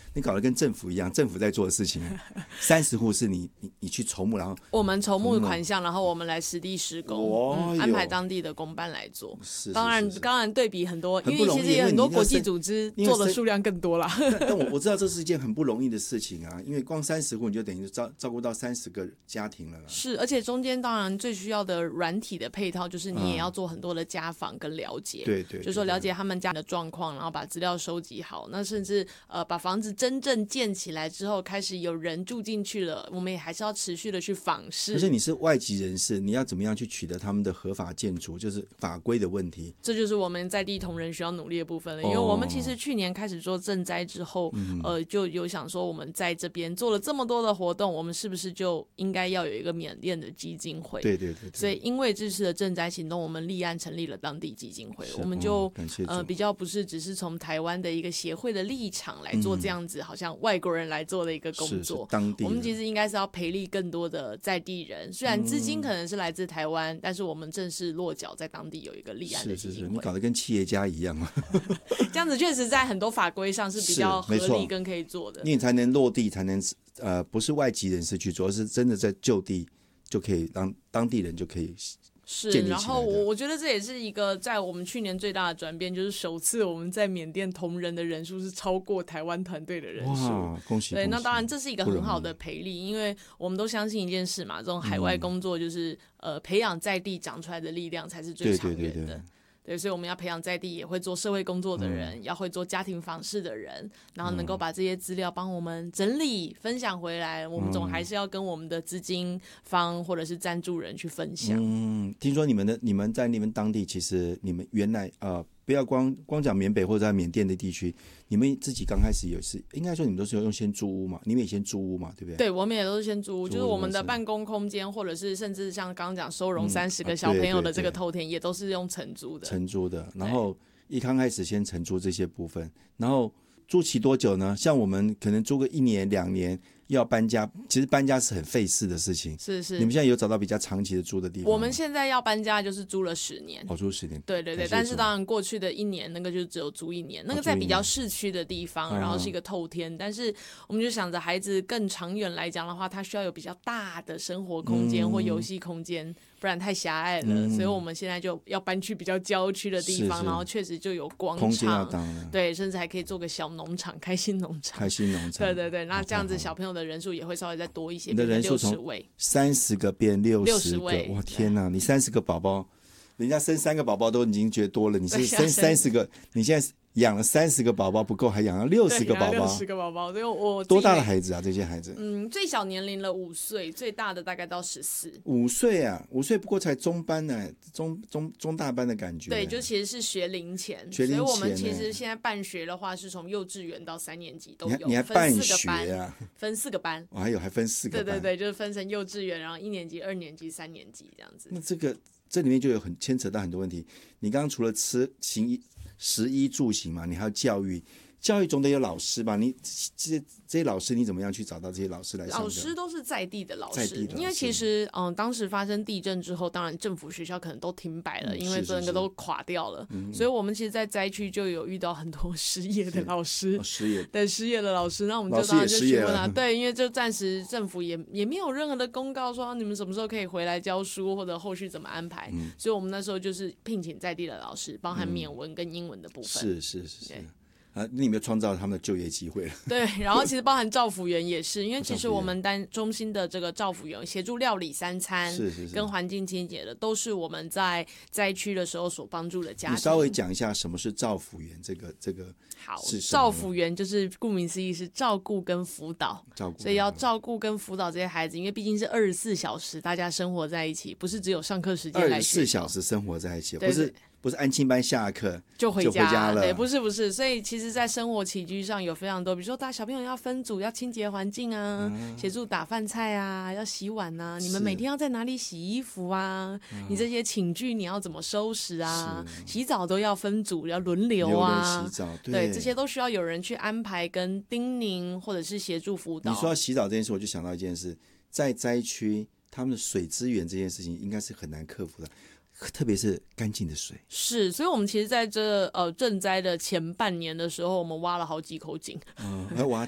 你搞得跟政府一样，政府在做的事情。30户是你去筹募，然后我们筹募款项，然后我们来实地施工，安排当地的工班来做。当然对比很多，因为其实也很多国际组织做的数量更多啦。 但我知道这是一件很不容易的事情啊，因为光30户你就等于照顾到30个家庭了啦。 是，而且中间当然最需要的软体的配套，就是你也要做很多的家访跟了解。 对， 就是说了解他们家的状况，然后把资料收集好。那甚至把房子真正建起来之后，开始有人住进去了，我们也还是要持续的去访视。 可是你是外籍人士，你要怎么样去取得他们的合法建筑，就是法规的问题。 这就是我们在地同仁需要努力的部分了。因为我们其实去年开始做赈灾之后，就有想说我们在这边做了这么多的活动，我们是不是就应该要有一个缅甸的基金会？ 对。 所以因为这次的赈灾行动，我们立案成立了当地基金会，我们就比较不是只是从台湾的一个协会的立场来做这样子，好像外国人来做的一个工作。 当地我们其实应该是要培力更多的在地人，虽然资金可能是来自台湾，但是我们正式落脚在当地有一个立案的基金会。 你搞得跟企业家一样嘛。 这样子确实在很多法规上是比较合理跟可以做的， 你才能落地，才能不是外籍人士去做，而是真的在就地就可以让当地人就可以是。然后我觉得这也是一个在我们去年最大的转变，就是首次我们在缅甸同仁的人数是超过台湾团队的人数。 哇，恭喜！ 对，那当然这是一个很好的培力，因为我们都相信一件事嘛，这种海外工作就是培养在地长出来的力量才是最长远的。对，所以我们要培养在地也会做社会工作的人，要会做家庭访视的人，然后能够把这些资料帮我们整理分享回来，我们总还是要跟我们的资金方或者是赞助人去分享。 听说你们在你们当地，其实你们原来不要光讲缅北或者在缅甸的地区，你们自己刚开始也是，应该说你们都是用先租屋嘛，你们也先租屋嘛，对不对？ 对，我们也都是先租屋，就是我们的办公空间，或者是甚至像刚刚讲收容30个小朋友的这个透天，也都是用承租的。然后刚开始先承租这些部分，然后租期多久呢？像我们可能租个1年2年。要搬家，其实搬家是很费事的事情。是。你们现在有找到比较长期的租的地方吗？我们现在要搬家就是租了10年。 租10年。 对。但是当然过去的1年那个就只有租1年，那个在比较市区的地方，然后是一个透天。但是我们就想着孩子更长远来讲的话，他需要有比较大的生活空间或游戏空间，不然太狭隘了。所以我们现在就要搬去比较郊区的地方，然后确实就有广场，空间要大了。对，甚至还可以做个小农场，开心农场。对。那这样子小朋友的人数也会稍微再多一些， 你的人数从30个变60 位。 哇，天哪！你30个宝宝，人家生3个宝宝都已经觉得多了，你是生30个，你现在养了30个宝宝不够，还养了60个宝宝。 60个宝宝，所以我多大的孩子啊？这些孩子？ 最小年龄了5岁，最大的大概到14。 5岁啊，5岁不过才中班呢，中大班的感觉。 对，就其实是学龄前，所以我们其实现在办学的话，是从幼稚园到3年级都有。 你还办学啊？ 分4个班。 还分4个班。 对，就是分成幼稚园，然后1年级、2年级、3年级这样子。 那这里面就有牵扯到很多问题。你刚刚除了食衣住行嘛，你还有教育总得有老师吧？你这些老师你怎么样去找到这些老师来上课？ 老师都是在地的老师，因为其实当时发生地震之后，当然政府学校可能都停摆了，因为整个都垮掉了。所以我们其实在灾区就有遇到很多失业的老师，失业的老师，那我们就当然就询问对，因为就暂时政府也没有任何的公告说你们什么时候可以回来教书或者后续怎么安排，所以我们那时候就是聘请在地的老师，包含缅文跟英文的部分。是。 你有没有创造他们的就业机会了？ 对，然后其实包含照服员也是，因为其实我们中心的这个照服员协助料理3餐，跟环境清洁的，都是我们在灾区的时候所帮助的家庭。 你稍微讲一下什么是照服员这个好，照服员就是顾名思义是照顾跟辅导，所以要照顾跟辅导这些孩子，因为毕竟是24小时大家生活在一起，不是只有上课时间来学校。24小时生活在一起，不是安亲班下课就回家了， 对，不是，所以其实在生活起居上有非常多，比如说大小朋友要分组，要清洁环境啊，协助打饭菜啊，要洗碗啊，你们每天要在哪里洗衣服啊，你这些寝具你要怎么收拾啊，洗澡都要分组，要轮流啊， 洗澡， 对，这些都需要有人去安排跟叮咛或者是协助辅导。 你说到洗澡这件事，我就想到一件事，在灾区他们的水资源这件事情应该是很难克服的，特别是干净的水。 是，所以我们其实在这赈灾的前半年的时候，我们挖了好几口井。 要挖